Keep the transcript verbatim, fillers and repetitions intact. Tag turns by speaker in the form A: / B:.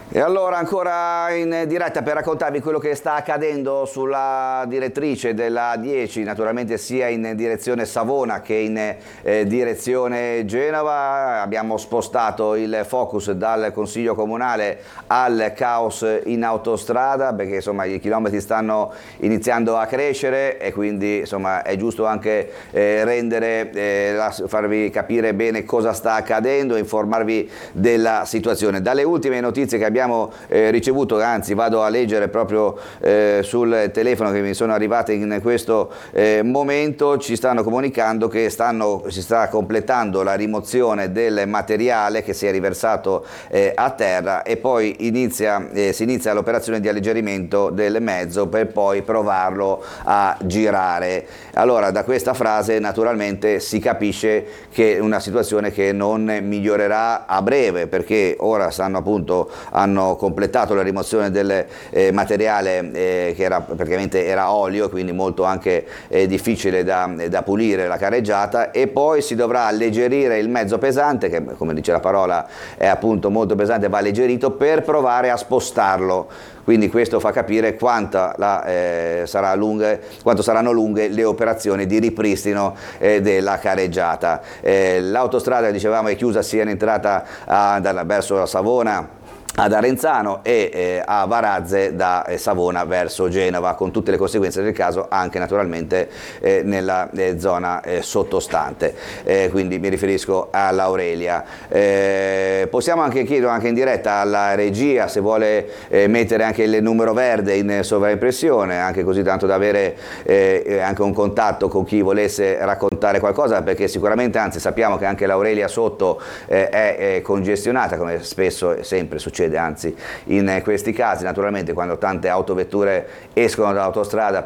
A: E allora ancora in diretta per raccontarvi quello che sta accadendo sulla direttrice della dieci, naturalmente sia in direzione Savona che in eh, direzione Genova. Abbiamo spostato il focus dal Consiglio Comunale al caos in autostrada, perché insomma i chilometri stanno iniziando a crescere e quindi insomma è giusto anche eh, rendere, eh, la, farvi capire bene cosa sta accadendo, informarvi della situazione. Dalle ultime notizie che abbiamo abbiamo eh, ricevuto, anzi vado a leggere proprio eh, sul telefono che mi sono arrivate in questo eh, momento, ci stanno comunicando che stanno, si sta completando la rimozione del materiale che si è riversato eh, a terra e poi inizia, eh, si inizia l'operazione di alleggerimento del mezzo per poi provarlo a girare. Allora da questa frase naturalmente si capisce che è una situazione che non migliorerà a breve, perché ora stanno appunto hanno completato la rimozione del eh, materiale eh, che era praticamente era olio, quindi molto anche eh, difficile da, da pulire la carreggiata, e poi si dovrà alleggerire il mezzo pesante che, come dice la parola, è appunto molto pesante, va alleggerito per provare a spostarlo. Quindi questo fa capire quanta la, eh, sarà lunghe, quanto saranno lunghe le operazioni di ripristino eh, della carreggiata. Eh, l'autostrada, dicevamo, è chiusa sia in entrata a, da, verso la Savona ad Arenzano e eh, a Varazze da eh, Savona verso Genova, con tutte le conseguenze del caso anche naturalmente eh, nella eh, zona eh, sottostante, eh, quindi mi riferisco all'Aurelia. Eh, possiamo anche chiedere anche in diretta alla regia se vuole eh, mettere anche il numero verde in sovraimpressione, anche così tanto da avere eh, anche un contatto con chi volesse raccontare qualcosa, perché sicuramente, anzi sappiamo che anche l'Aurelia sotto eh, è, è congestionata, come spesso e sempre succede anzi in questi casi, naturalmente quando tante autovetture escono dall'autostrada